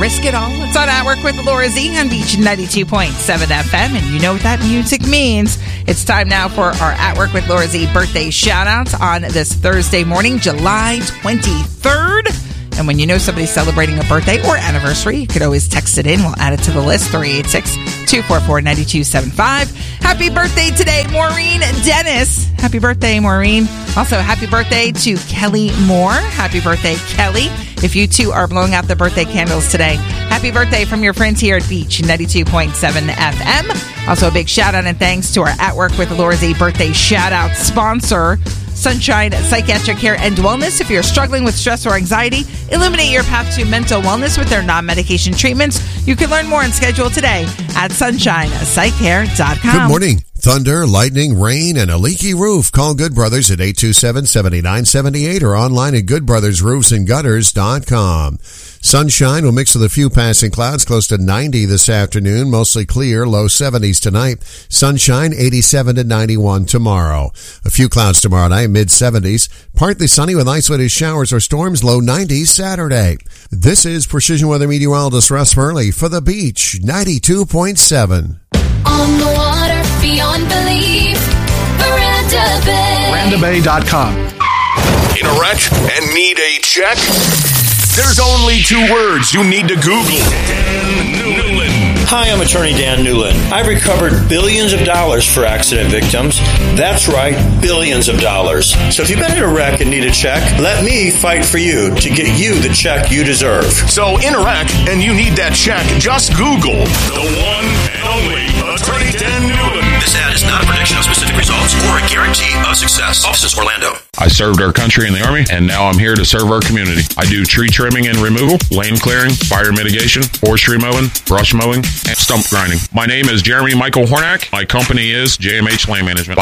Risk It All. It's on At Work with Laura Z on Beach 92.7 FM, and you know what that music means. It's time now for our At Work with Laura Z birthday shout-outs on this Thursday morning, July 23rd. And when you know somebody's celebrating a birthday or anniversary, you could always text it in. We'll add it to the list, 386-244-9275. Happy birthday today, Maureen Dennis. Happy birthday, Maureen. Also, happy birthday to Kelly Moore. Happy birthday, Kelly. If you two are blowing out the birthday candles today, happy birthday from your friends here at Beach 92.7 FM. Also, a big shout out and thanks to our At Work with Laura Z birthday shout out sponsor, Sunshine Psychiatric Care and Wellness. If you're struggling with stress or anxiety, illuminate your path to mental wellness with their non-medication treatments. You can learn more and schedule today at sunshinepsychcare.com. Good morning. Thunder, lightning, rain, and a leaky roof. Call Good Brothers at 827-7978 or online at goodbrothersroofsandgutters.com. Sunshine will mix with a few passing clouds, close to 90 this afternoon. Mostly clear, low 70s tonight. Sunshine, 87 to 91 tomorrow. A few clouds tomorrow night, mid-70s. Partly sunny with isolated showers or storms, low 90s Saturday. This is Precision Weather Meteorologist Russ Murley for the Beach, 92.7. On the water, beyond belief, Miranda Bay. MirandaBay.com. In a wreck and need a check? There's only two words you need to Google. Dan Newland. Hi, I'm attorney Dan Newland. I've recovered billions of dollars for accident victims. That's right, billions of dollars. So if you've been in a wreck and need a check, let me fight for you to get you the check you deserve. So in a wreck and you need that check, just Google the one and only attorney Dan Newland. This ad is not a prediction of specific results or a guarantee of success. Offices Orlando. I served our country in the Army, and now I'm here to serve our community. I do tree trimming and removal, lane clearing, fire mitigation, forestry mowing, brush mowing, and stump grinding. My name is Jeremy Michael Hornack. My company is JMH Land Management,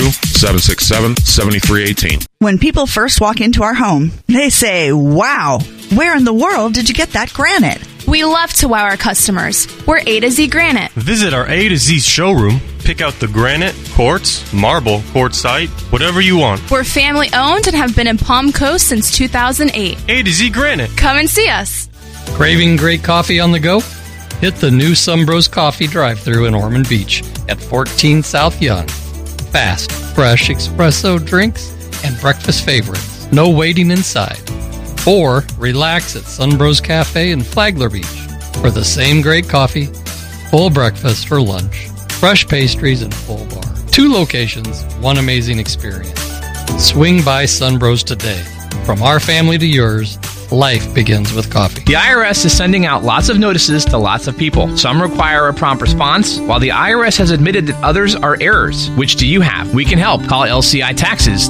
502-767-7318. When people first walk into our home, they say, wow, where in the world did you get that granite? We love to wow our customers. We're A to Z Granite. Visit our A to Z showroom. Pick out the granite, quartz, marble, quartzite, whatever you want. We're family owned and have been in Palm Coast since 2008. A to Z Granite. Come and see us. Craving great coffee on the go? Hit the new Sunbros Coffee drive-thru in Ormond Beach at 14 South Young. Fast, fresh espresso drinks and breakfast favorites. No waiting inside. Or relax at Sunbros Cafe in Flagler Beach for the same great coffee, full breakfast for lunch, fresh pastries, and full bar. 2 locations, one amazing experience. Swing by Sunbros today. From our family to yours, life begins with coffee. The IRS is sending out lots of notices to lots of people. Some require a prompt response, while the IRS has admitted that others are errors. Which do you have? We can help. Call LCI Taxes,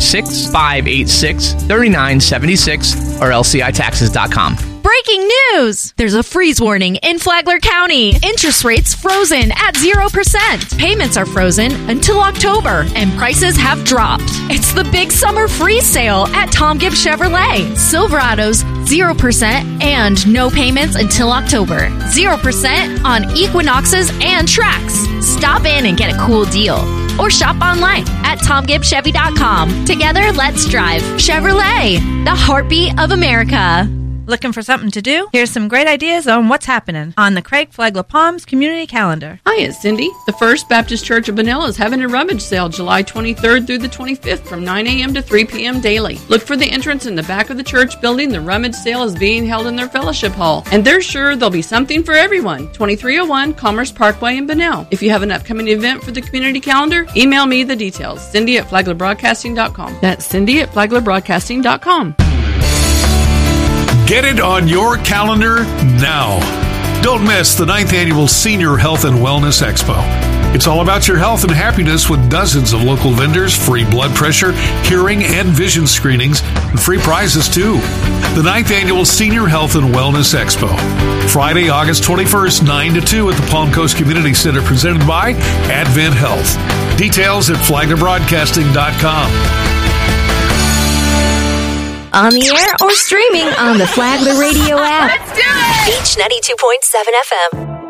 386-586-3976 or lcitaxes.com. Breaking news! There's a freeze warning in Flagler County. Interest rates frozen at 0%. Payments are frozen until October, and prices have dropped. It's the big summer freeze sale at Tom Gibbs Chevrolet. Silverados, 0% and no payments until October. 0% on Equinoxes and Trax. Stop in and get a cool deal. Or shop online at TomGibbsChevy.com. Together, let's drive. Chevrolet, the heartbeat of America. Looking for something to do? Here's some great ideas on what's happening on the Craig Flagler Palms Community Calendar. Hi, it's Cindy. The First Baptist Church of Benilla is having a rummage sale July 23rd through the 25th from 9 a.m. to 3 p.m. daily. Look for the entrance in the back of the church building. The rummage sale is being held in their fellowship hall, and they're sure there'll be something for everyone. 2301 Commerce Parkway in Benilla. If you have an upcoming event for the community calendar, email me the details. Cindy at FlaglerBroadcasting.com. That's Cindy at FlaglerBroadcasting.com. Get it on your calendar now. Don't miss the 9th Annual Senior Health and Wellness Expo. It's all about your health and happiness with dozens of local vendors, free blood pressure, hearing, and vision screenings, and free prizes too. The 9th Annual Senior Health and Wellness Expo. Friday, August 21st, 9 to 2 at the Palm Coast Community Center, presented by Advent Health. Details at FlaglerBroadcasting.com. On the air or streaming on the Flagler Radio app. Let's do it! Beach 92.7 FM.